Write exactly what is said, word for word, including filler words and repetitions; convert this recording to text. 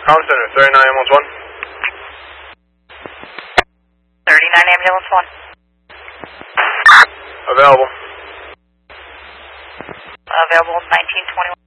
Comm Center, thirty-nine Ambulance one. thirty-nine Ambulance one. Available. Available nineteen twenty-one.